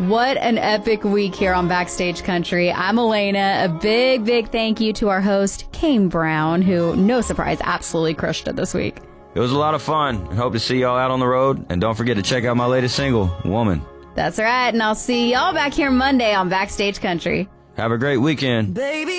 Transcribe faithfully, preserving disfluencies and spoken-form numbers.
What an epic week here on Backstage Country. I'm Elena. A big, big thank you to our host, Kane Brown, who, no surprise, absolutely crushed it this week. It was a lot of fun, and hope to see y'all out on the road. And don't forget to check out my latest single, Woman. That's right, and I'll see y'all back here Monday on Backstage Country. Have a great weekend. Baby.